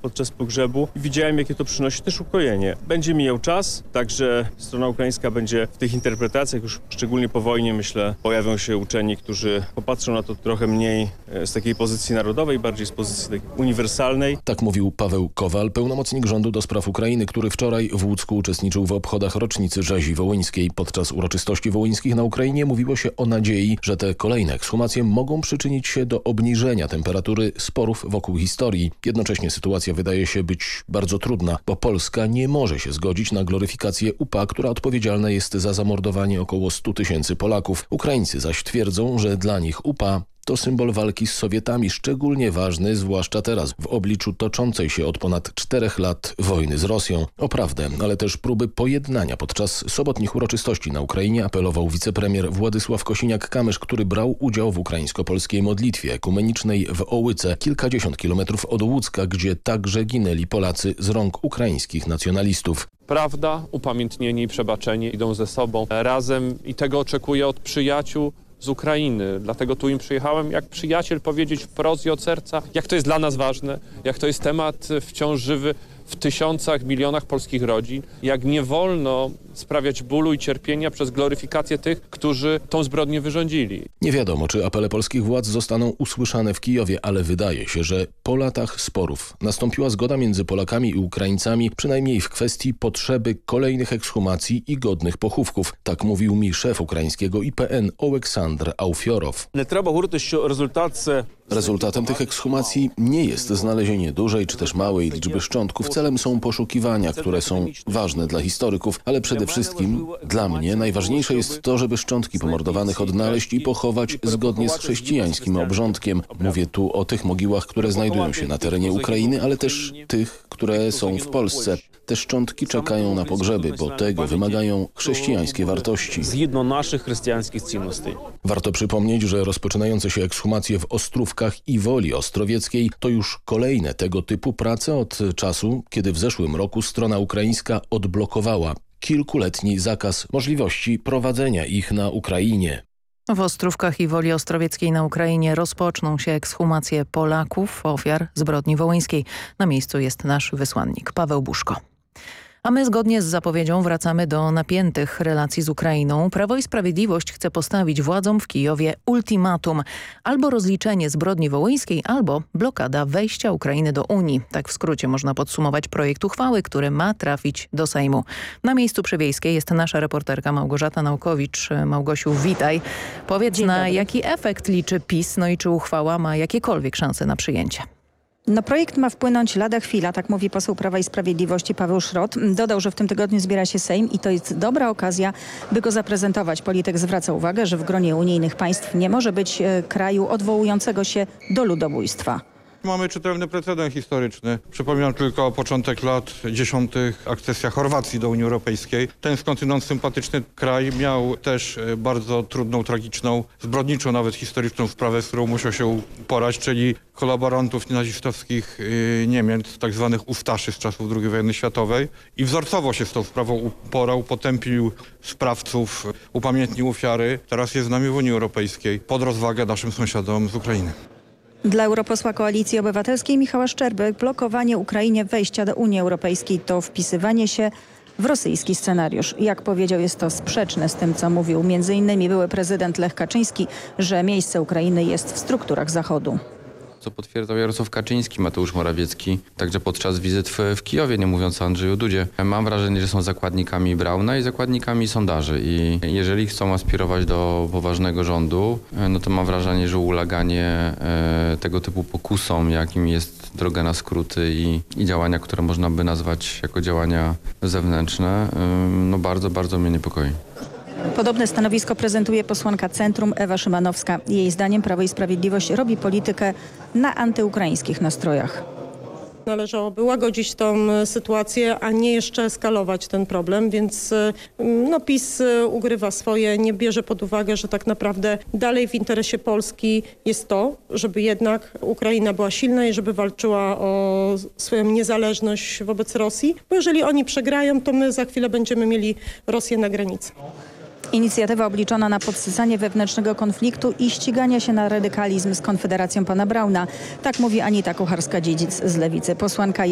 podczas pogrzebu i widziałem, jakie to przynosi też ukojenie. Będzie mijał czas, także strona ukraińska będzie w tych interpretacjach, już szczególnie po wojnie, myślę, pojawią się uczeni, którzy popatrzą na to trochę mniej z takiej pozycji narodowej, bardziej z pozycji takiej uniwersalnej. Tak mówił Paweł Kowal, pełnomocnik rządu do spraw Ukrainy, który wczoraj w Łucku uczestniczył w obchodach rocznicy rzezi wołyńskiej. Podczas uroczystości wołyńskich na Ukrainie mówiło się o nadziei, że te kolejne ekshumacje mogą przyczynić się do obniżenia temperatury sporów wokół historii. Jednocześnie sytuacja wydaje się być bardzo trudna, bo Polska nie może się zgodzić na gloryfikację UPA, która odpowiedzialna jest za zamordowanie około 100 000 Polaków. Ukraińcy zaś twierdzą, że dla nich UPA to symbol walki z Sowietami, szczególnie ważny, zwłaszcza teraz, w obliczu toczącej się od ponad 4 lat wojny z Rosją. O prawdę, ale też próby pojednania podczas sobotnich uroczystości na Ukrainie apelował wicepremier Władysław Kosiniak-Kamysz, który brał udział w ukraińsko-polskiej modlitwie ekumenicznej w Ołyce, kilkadziesiąt kilometrów od Łucka, gdzie także ginęli Polacy z rąk ukraińskich nacjonalistów. Prawda, upamiętnienie i przebaczenie idą ze sobą razem i tego oczekuję od przyjaciół z Ukrainy. Dlatego tu im przyjechałem jak przyjaciel powiedzieć wprost i od serca, jak to jest dla nas ważne, jak to jest temat wciąż żywy w tysiącach, milionach polskich rodzin, jak nie wolno sprawiać bólu i cierpienia przez gloryfikację tych, którzy tą zbrodnię wyrządzili. Nie wiadomo, czy apele polskich władz zostaną usłyszane w Kijowie, ale wydaje się, że po latach sporów nastąpiła zgoda między Polakami i Ukraińcami, przynajmniej w kwestii potrzeby kolejnych ekshumacji i godnych pochówków. Tak mówił mi szef ukraińskiego IPN Oleksandr Aufiorow. Rezultatem tych ekshumacji nie jest znalezienie dużej czy też małej liczby szczątków. Celem są poszukiwania, które są ważne dla historyków, ale przede wszystkim dla mnie najważniejsze jest to, żeby szczątki pomordowanych odnaleźć i pochować zgodnie z chrześcijańskim obrządkiem. Mówię tu o tych mogiłach, które znajdują się na terenie Ukrainy, ale też tych, które są w Polsce. Te szczątki czekają na pogrzeby, bo tego wymagają chrześcijańskie wartości. Zgodnie naszych chrześcijańskich цінностей. Warto przypomnieć, że rozpoczynające się ekshumacje w Ostrówkach i Woli Ostrowieckiej to już kolejne tego typu prace od czasu, kiedy w zeszłym roku strona ukraińska odblokowała kilkuletni zakaz możliwości prowadzenia ich na Ukrainie. W Ostrówkach i Woli Ostrowieckiej na Ukrainie rozpoczną się ekshumacje Polaków, ofiar zbrodni wołyńskiej. Na miejscu jest nasz wysłannik Paweł Buszko. A my zgodnie z zapowiedzią wracamy do napiętych relacji z Ukrainą. Prawo i Sprawiedliwość chce postawić władzom w Kijowie ultimatum. Albo rozliczenie zbrodni wołyńskiej, albo blokada wejścia Ukrainy do Unii. Tak w skrócie można podsumować projekt uchwały, który ma trafić do Sejmu. Na miejscu przy Wiejskiej jest nasza reporterka Małgorzata Naukowicz. Małgosiu, witaj. Powiedz, na jaki efekt liczy PiS, no i czy uchwała ma jakiekolwiek szanse na przyjęcie? Projekt ma wpłynąć lada chwila, tak mówi poseł Prawa i Sprawiedliwości Paweł Szrot. Dodał, że w tym tygodniu zbiera się Sejm i to jest dobra okazja, by go zaprezentować. Polityk zwraca uwagę, że w gronie unijnych państw nie może być kraju odwołującego się do ludobójstwa. Mamy czytelny precedens historyczny. Przypominam tylko początek lat 10. akcesja Chorwacji do Unii Europejskiej. Ten skądinąd sympatyczny kraj miał też bardzo trudną, tragiczną, zbrodniczą nawet historyczną sprawę, z którą musiał się uporać, czyli kolaborantów nazistowskich Niemiec, tak zwanych ustaszy z czasów II wojny światowej. I wzorcowo się z tą sprawą uporał, potępił sprawców, upamiętnił ofiary. Teraz jest z nami w Unii Europejskiej pod rozwagę naszym sąsiadom z Ukrainy. Dla europosła Koalicji Obywatelskiej Michała Szczerby blokowanie Ukrainie wejścia do Unii Europejskiej to wpisywanie się w rosyjski scenariusz. Jak powiedział, jest to sprzeczne z tym, co mówił m.in. były prezydent Lech Kaczyński, że miejsce Ukrainy jest w strukturach Zachodu. Co potwierdzał Jarosław Kaczyński, Mateusz Morawiecki, także podczas wizyt w Kijowie, nie mówiąc o Andrzeju Dudzie. Mam wrażenie, że są zakładnikami Brauna i zakładnikami sondaży i jeżeli chcą aspirować do poważnego rządu, no to mam wrażenie, że uleganie tego typu pokusom, jakim jest droga na skróty i działania, które można by nazwać jako działania zewnętrzne, no bardzo, bardzo mnie niepokoi. Podobne stanowisko prezentuje posłanka Centrum Ewa Szymanowska. Jej zdaniem Prawo i Sprawiedliwość robi politykę na antyukraińskich nastrojach. Należałoby łagodzić tą sytuację, a nie jeszcze eskalować ten problem, więc PiS ugrywa swoje, nie bierze pod uwagę, że tak naprawdę dalej w interesie Polski jest to, żeby jednak Ukraina była silna i żeby walczyła o swoją niezależność wobec Rosji, bo jeżeli oni przegrają, to my za chwilę będziemy mieli Rosję na granicy. Inicjatywa obliczona na podsycanie wewnętrznego konfliktu i ścigania się na radykalizm z Konfederacją pana Brauna. Tak mówi Anita Kucharska-Dziedzic z Lewicy. Posłanka